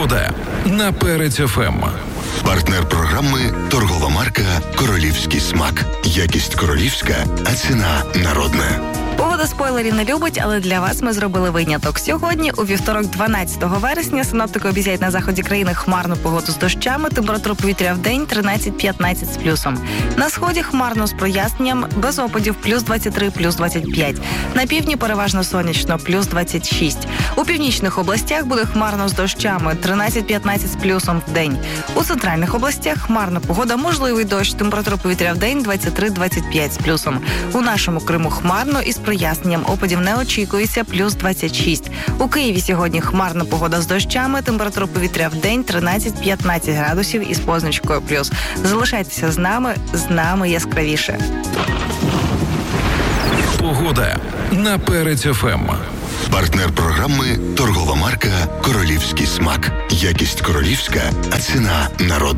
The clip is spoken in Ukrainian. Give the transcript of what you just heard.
Погода на Перець ФМ. Партнер програми – торгова марка «Королівський смак». Якість королівська, а ціна народна. Погода спойлерів не любить, але для вас ми зробили виняток. Сьогодні, у вівторок, 12 вересня, синоптики обіцяють на заході країни хмарну погоду з дощами, температура повітря в день 13-15 з плюсом. На сході хмарно з проясненням, без опадів плюс 23, плюс 25. На півдні переважно сонячно, плюс 26. У північних областях буде хмарно з дощами, 13-15 з плюсом в день. У центральних областях хмарна погода, можливий дощ, температура повітря в день 23-25 з плюсом. У нашому Криму хмарно із проясненням, опадів не очікується, плюс 26. У Києві сьогодні хмарна погода з дощами, температура повітря в день 13-15 градусів із позначкою плюс. Залишайтеся з нами яскравіше. Погода на Перець ФМ. Партнер програми – торгова марка «Королівський смак». Якість королівська, а ціна народна.